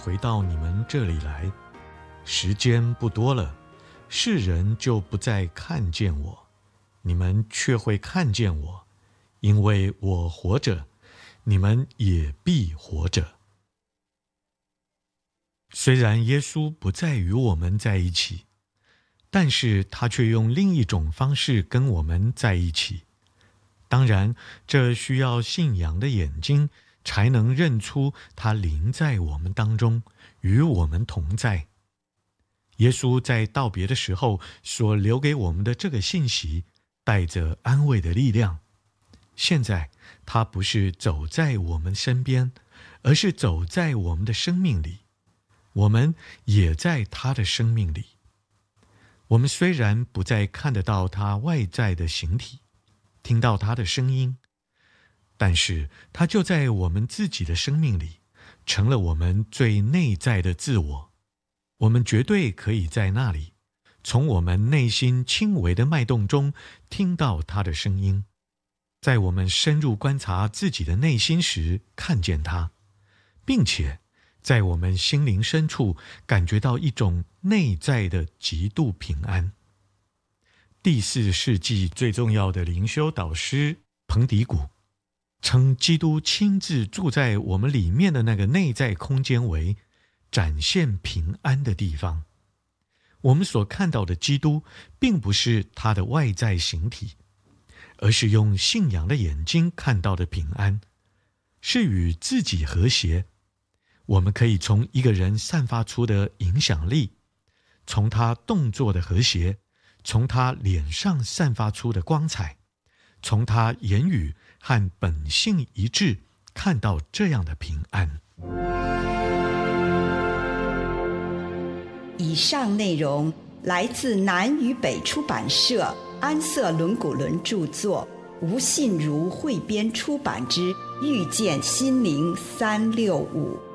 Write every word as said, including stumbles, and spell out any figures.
回到你们这里来，时间不多了，世人就不再看见我，你们却会看见我，因为我活着，你们也必活着。虽然耶稣不再与我们在一起，但是他却用另一种方式跟我们在一起。当然，这需要信仰的眼睛才能认出他临在我们当中，与我们同在。耶稣在道别的时候所留给我们的这个信息，带着安慰的力量。现在他不是走在我们身边，而是走在我们的生命里，我们也在他的生命里。我们虽然不再看得到他外在的形体，听到他的声音，但是他就在我们自己的生命里，成了我们最内在的自我。我们绝对可以在那里，从我们内心轻微的脉动中听到他的声音，在我们深入观察自己的内心时看见他，并且在我们心灵深处感觉到一种内在的极度平安。第四世纪最重要的灵修导师彭迪古称，基督亲自住在我们里面的那个内在空间为展现平安的地方。我们所看到的基督并不是他的外在形体，而是用信仰的眼睛看到的平安，是与自己和谐。我们可以从一个人散发出的影响力，从他动作的和谐，从他脸上散发出的光彩，从他言语和本性一致，看到这样的平安。 以上内容来自南与北出版社安瑟伦古伦著作，吴信如汇编出版之《遇见心灵三六五》。